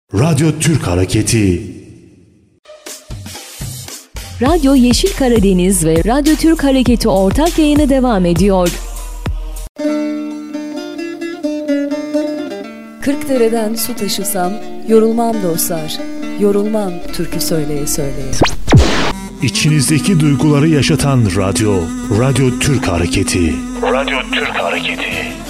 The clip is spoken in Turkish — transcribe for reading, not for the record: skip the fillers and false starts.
Radyo Türk Hareketi. Radyo Yeşil Karadeniz ve Radyo Türk Hareketi ortak yayını devam ediyor. Kırkdere'den su taşısam, yorulmam dostlar, yorulmam türkü söyleye söyleye. İçinizdeki duyguları yaşatan radyo, Radyo Türk Hareketi. Radyo Türk Hareketi.